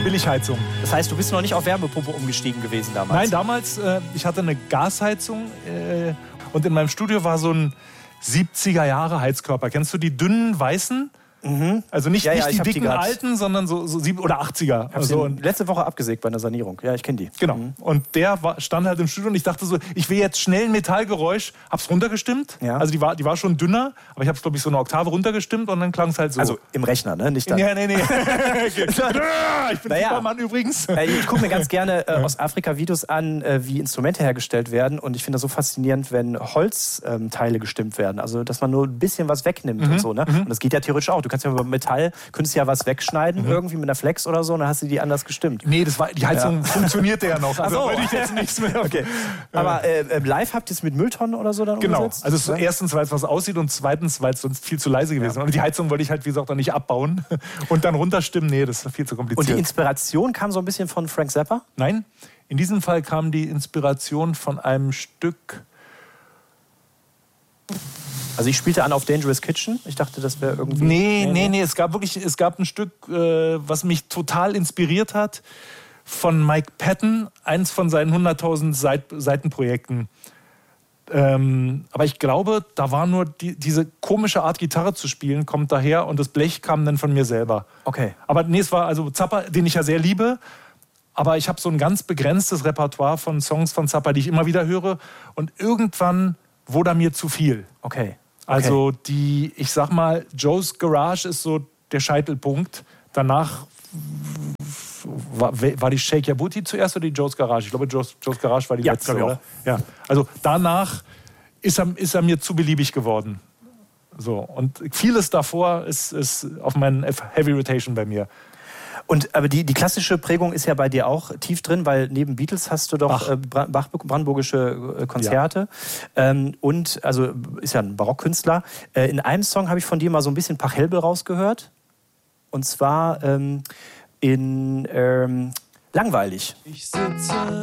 Billigheizung. Das heißt, du bist noch nicht auf Wärmepumpe umgestiegen gewesen damals? Nein, damals, ich hatte eine Gasheizung und in meinem Studio war so ein 70er Jahre Heizkörper. Kennst du die dünnen weißen? Also nicht die dicken alten, sondern so 7 oder 80er. Also letzte Woche abgesägt bei einer Sanierung. Ja, ich kenne die. Genau. Und der stand halt im Studio und ich dachte so, ich will jetzt schnell ein Metallgeräusch. Hab's runtergestimmt. Ja. Also die war schon dünner, aber ich hab's, glaube ich, so eine Oktave runtergestimmt und dann klang es halt so. Also im Rechner, ne? Nicht dann. Ja, nee. Ich bin Superman übrigens. Ich gucke mir ganz gerne aus Afrika Videos an, wie Instrumente hergestellt werden. Und ich finde das so faszinierend, wenn Holzteile gestimmt werden. Also, dass man nur ein bisschen was wegnimmt und so. Ne? Und das geht ja theoretisch auch. Du kannst ja über Metall, könntest ja was wegschneiden, irgendwie mit einer Flex oder so, und dann hast du die anders gestimmt. Nee, die Heizung funktionierte ja noch. Also wollte ich jetzt nichts mehr. Okay. Aber live habt ihr es mit Mülltonnen oder so dann umgesetzt? Genau. Also erstens, weil es was aussieht und zweitens, weil es sonst viel zu leise gewesen wäre. Und die Heizung wollte ich halt, wie gesagt, auch nicht abbauen und dann runterstimmen. Nee, das ist viel zu kompliziert. Und die Inspiration kam so ein bisschen von Frank Zappa? Nein. In diesem Fall kam die Inspiration von einem Stück. Also ich spielte an auf Dangerous Kitchen. Ich dachte, das wäre irgendwie... Nee. Es gab ein Stück, was mich total inspiriert hat, von Mike Patton, eins von seinen 100.000 Seitenprojekten. Aber ich glaube, da war nur diese komische Art, Gitarre zu spielen, kommt daher und das Blech kam dann von mir selber. Okay. Aber nee, es war also Zappa, den ich ja sehr liebe, aber ich habe so ein ganz begrenztes Repertoire von Songs von Zappa, die ich immer wieder höre und irgendwann wurde er mir zu viel. Okay. Also ich sag mal, Joe's Garage ist so der Scheitelpunkt. Danach war die Shake Your Booty zuerst oder die Joe's Garage? Ich glaube, Joe's Garage war die letzte, oder? Ja. Also danach ist er mir zu beliebig geworden. So. Und vieles davor ist auf meinen Heavy Rotation bei mir. Aber die klassische Prägung ist ja bei dir auch tief drin, weil neben Beatles hast du doch brandenburgische Konzerte. Ja. Und also ist ja ein Barockkünstler. In einem Song habe ich von dir mal so ein bisschen Pachelbel rausgehört. Und zwar in Langweilig. Ich sitze